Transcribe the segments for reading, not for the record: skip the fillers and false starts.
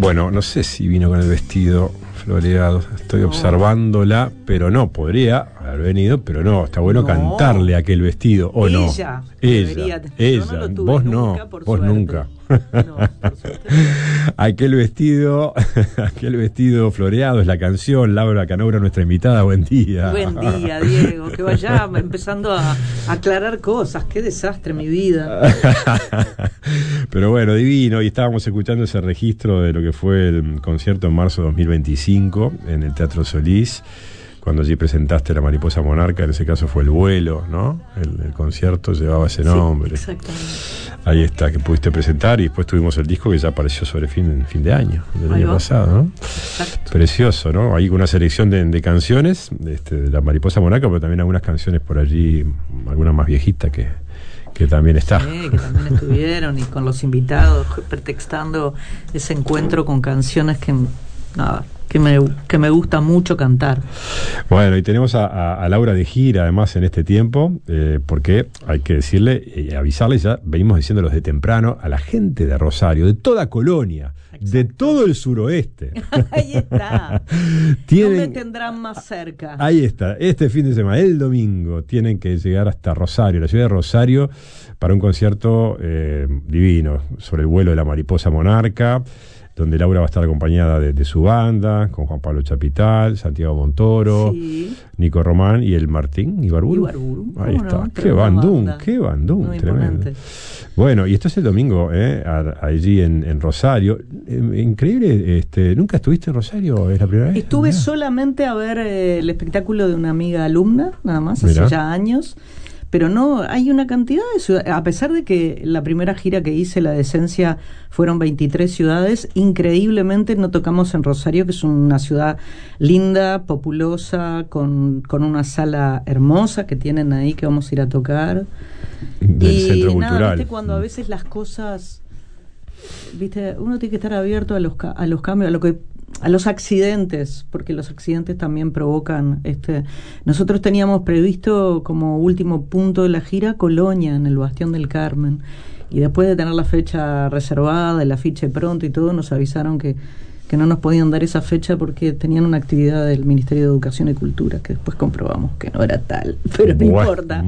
Bueno, no sé si vino con el vestido floreado. Estoy observándola, pero no, podría haber venido, pero no, está bueno cantarle aquel vestido, ¿o no? Ella. Yo no lo tuve vos nunca, no, por vos suerte. Nunca. No, por suerte. aquel vestido floreado es la canción. Laura Canobra, nuestra invitada, buen día. Buen día, Diego, que vaya empezando a aclarar cosas, qué desastre mi vida. Pero bueno, divino, y estábamos escuchando ese registro de lo que fue el concierto en marzo de 2025 en el Teatro Solís, cuando allí presentaste La Mariposa Monarca. En ese caso fue El Vuelo, ¿no? El concierto llevaba ese nombre. Exactamente. Ahí está, que pudiste presentar, y después tuvimos el disco que ya apareció sobre fin de año, del año pasado, ¿no? Exacto. Precioso, ¿no? Hay una selección de canciones de La Mariposa Monarca, pero también algunas canciones por allí, algunas más viejitas que también está. Sí, que también estuvieron, y con los invitados, pretextando ese encuentro con canciones que me gusta mucho cantar. Bueno, y tenemos a Laura de gira además en este tiempo, porque hay que decirle y avisarle, ya venimos diciéndolos de temprano, a la gente de Rosario, de toda Colonia, exacto, de todo el suroeste. Ahí está. No me tendrán más cerca. Ahí está, este fin de semana, el domingo, tienen que llegar hasta Rosario, la ciudad de Rosario, para un concierto divino sobre el vuelo de la mariposa monarca, donde Laura va a estar acompañada de su banda, con Juan Pablo Chapital, Santiago Montoro, sí, Nico Román y el Martín Ibarburu. Ahí está, qué bandún, tremendo. Bueno, y esto es el domingo, allí en Rosario. Increíble, ¿nunca estuviste en Rosario? ¿Es la primera vez? Estuve solamente a ver el espectáculo de una amiga alumna, nada más, hace ya años. Pero no, hay una cantidad de ciudades, a pesar de que la primera gira que hice, La Decencia, fueron 23 ciudades, increíblemente no tocamos en Rosario, que es una ciudad linda, populosa, con una sala hermosa que tienen ahí, que vamos a ir a tocar. Del Centro Cultural. ¿Viste? Cuando a veces las cosas, ¿viste? Uno tiene que estar abierto a los cambios, a los accidentes, porque los accidentes también provocan. Nosotros teníamos previsto como último punto de la gira Colonia, en el Bastión del Carmen, y después de tener la fecha reservada, el afiche pronto y todo, nos avisaron que no nos podían dar esa fecha porque tenían una actividad del Ministerio de Educación y Cultura, que después comprobamos que no era tal, pero no importa.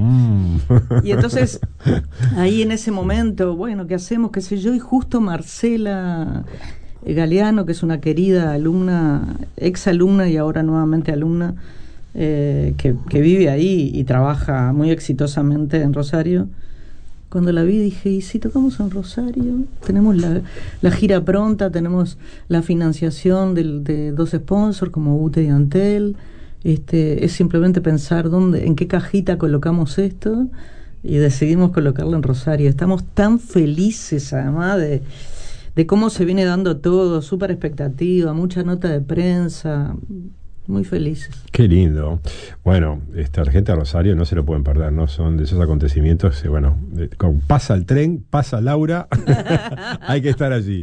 Y entonces, ahí en ese momento, bueno, ¿qué hacemos? ¿Qué sé yo? Y justo Marcela Galeano, que es una querida alumna, ex alumna y ahora nuevamente alumna, que vive ahí y trabaja muy exitosamente en Rosario. Cuando la vi dije, ¿y si tocamos en Rosario? Tenemos la gira pronta, tenemos la financiación de 2 sponsors como UTE y Antel. Es simplemente pensar en qué cajita colocamos esto, y decidimos colocarlo en Rosario. Estamos tan felices además de cómo se viene dando todo, súper expectativa, mucha nota de prensa, muy felices. Qué lindo. Bueno, la gente de Rosario no se lo pueden perder, ¿no? Son de esos acontecimientos, pasa el tren, pasa Laura, hay que estar allí,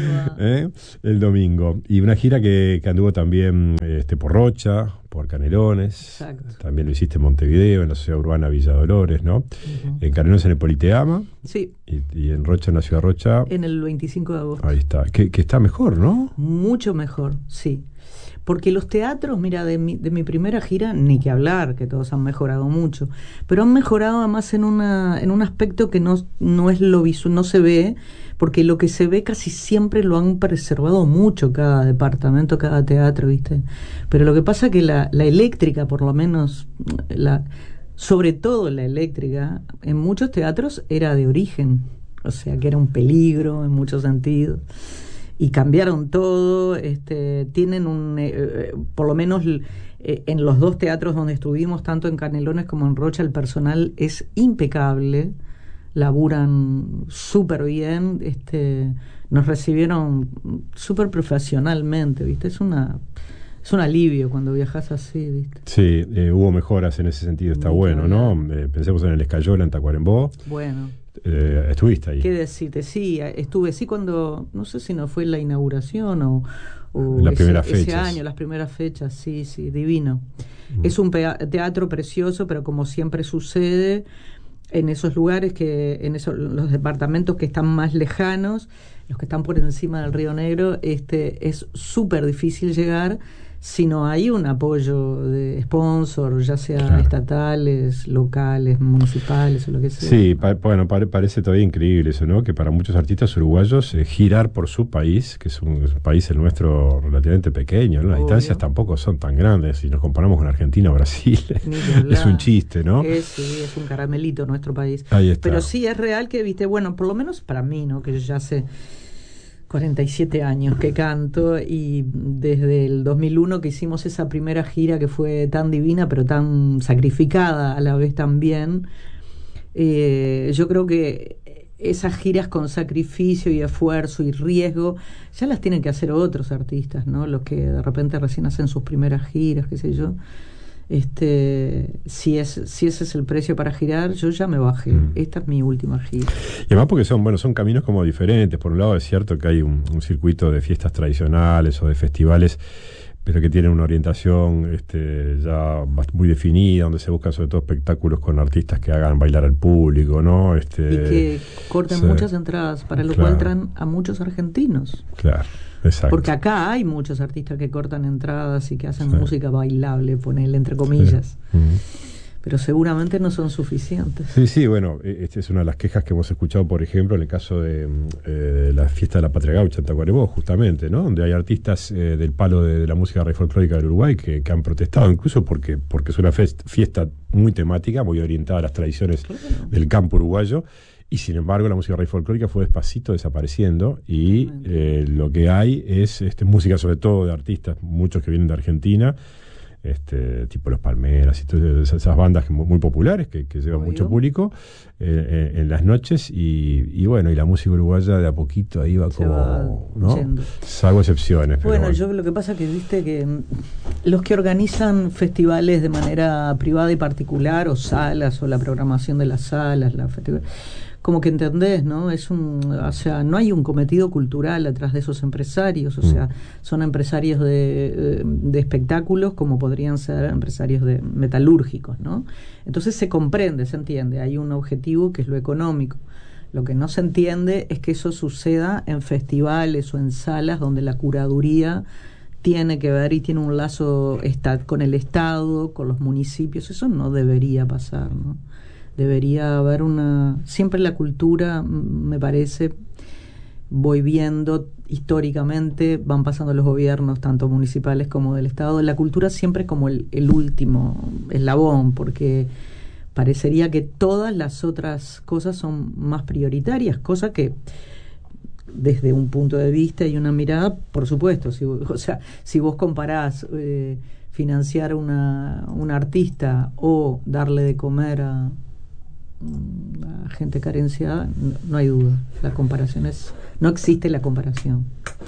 el domingo. Y una gira que anduvo también por Rocha, por Canelones. Exacto. También lo hiciste en Montevideo, en la Sociedad Urbana Villa Dolores, ¿no? Uh-huh. En Canelones en el Politeama. Sí. Y en Rocha, en la Ciudad Rocha. En el 25 de agosto. Ahí está. Que está mejor, ¿no? Mucho mejor, sí. Porque los teatros, mira, de mi primera gira, ni que hablar, que todos han mejorado mucho, pero han mejorado además en un aspecto que no es lo visual, no se ve, porque lo que se ve casi siempre lo han preservado mucho cada departamento, cada teatro, ¿viste? Pero lo que pasa es que la eléctrica, por lo menos, sobre todo la eléctrica, en muchos teatros era de origen, o sea que era un peligro en muchos sentidos. Y cambiaron todo, tienen por lo menos en los 2 teatros donde estuvimos, tanto en Canelones como en Rocha, el personal es impecable, laburan súper bien, nos recibieron súper profesionalmente, ¿viste? Es un alivio cuando viajas así, ¿viste? Sí, hubo mejoras en ese sentido, está bueno, ¿no? Pensemos en el Escayola, en Tacuarembó. Bueno. ¿Estuviste ahí? ¿Qué decirte? Sí, estuve, sí, cuando, no sé si no fue la inauguración o ese año, las primeras fechas, sí, divino. Es un teatro precioso, pero como siempre sucede en esos lugares, los departamentos que están más lejanos, los que están por encima del Río Negro, es súper difícil llegar si no hay un apoyo de sponsor, ya sea estatales, locales, municipales o lo que sea. Sí, parece todavía increíble eso, ¿no? Que para muchos artistas uruguayos girar por su país, que es un país el nuestro relativamente pequeño, ¿no? Las distancias tampoco son tan grandes, si nos comparamos con Argentina o Brasil, es un chiste, ¿no? Sí, es un caramelito nuestro país. Ahí está. Pero sí es real que, viste, bueno, por lo menos para mí, ¿no? Que yo ya hace 47 años que canto, y desde el 2001 que hicimos esa primera gira que fue tan divina pero tan sacrificada a la vez también, yo creo que esas giras con sacrificio y esfuerzo y riesgo ya las tienen que hacer otros artistas, ¿no? Los que de repente recién hacen sus primeras giras, qué sé yo. Si ese es el precio para girar, yo ya me bajé. Esta es mi última gira. Y además porque son caminos como diferentes. Por un lado es cierto que hay un circuito de fiestas tradicionales o de festivales, pero que tienen una orientación ya muy definida, donde se buscan sobre todo espectáculos con artistas que hagan bailar al público, ¿no? Y que corten muchas entradas, para lo cual traen a muchos argentinos. Claro. Exacto. Porque acá hay muchos artistas que cortan entradas y que hacen música bailable, ponele entre comillas. Sí. Pero seguramente no son suficientes. Sí, bueno, esta es una de las quejas que hemos escuchado, por ejemplo, en el caso de la fiesta de la Patria Gaucha en Tacuarembó, justamente, ¿no? Donde hay artistas del palo de la música rey folclórica del Uruguay que han protestado, incluso porque es una fiesta muy temática, muy orientada a las tradiciones del campo uruguayo. Y sin embargo la música rey folclórica fue despacito desapareciendo, y lo que hay es música sobre todo de artistas, muchos que vienen de Argentina, tipo Los Palmeras y todas esas bandas muy populares que llevan mucho público en las noches, y bueno, y la música uruguaya de a poquito ahí va como, ¿no? Salvo excepciones. Bueno, yo lo que pasa que viste que los que organizan festivales de manera privada y particular, o salas, o la programación de las salas, como que entendés, ¿no? O sea, no hay un cometido cultural atrás de esos empresarios, o sea, son empresarios de espectáculos como podrían ser empresarios de metalúrgicos, ¿no? Entonces se comprende, se entiende, hay un objetivo que es lo económico. Lo que no se entiende es que eso suceda en festivales o en salas donde la curaduría tiene que ver y tiene un lazo con el Estado, con los municipios. Eso no debería pasar, ¿no? Debería haber siempre la cultura, me parece, voy viendo históricamente, van pasando los gobiernos, tanto municipales como del Estado, la cultura siempre como el último eslabón, porque parecería que todas las otras cosas son más prioritarias, cosa que desde un punto de vista y una mirada, por supuesto, si vos comparás financiar un artista o darle de comer a gente carenciada, no hay duda, no existe la comparación.